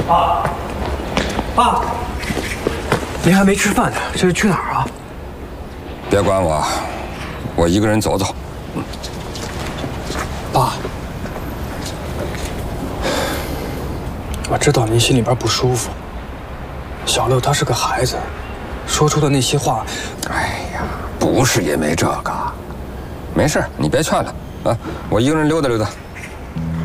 爸，爸，您还没吃饭呢，这是去哪儿啊？ 别管我，我一个人走走。 爸，我知道您心里边不舒服。小六他是个孩子，说出的那些话， 哎呀，不是因为这个，没事，你别劝了啊，我一个人溜达溜达。